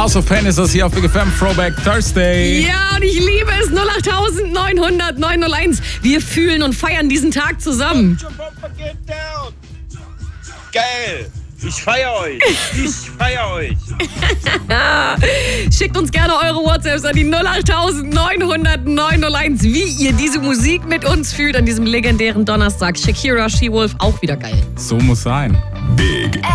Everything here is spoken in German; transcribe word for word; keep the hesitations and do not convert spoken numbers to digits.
House of Pain ist das hier auf Big F M Throwback Thursday. Ja, und ich liebe es. null acht neun null null neun null eins. Wir fühlen und feiern diesen Tag zusammen. Geil. Ich feiere euch. Ich feiere euch. Schickt uns gerne eure WhatsApps an die null acht neun null null neun null eins, wie ihr diese Musik mit uns fühlt an diesem legendären Donnerstag. Shakira, She-Wolf, auch wieder geil. So muss sein. Big